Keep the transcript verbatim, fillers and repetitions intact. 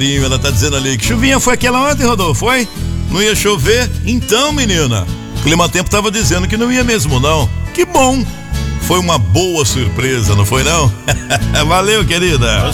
Ela tá dizendo ali que chuvinha foi aquela ontem, Rodolfo, foi? Não ia chover? Então, menina, o Climatempo tava dizendo que não ia mesmo, não. Que bom! Foi uma boa surpresa, não foi não? Valeu, querida!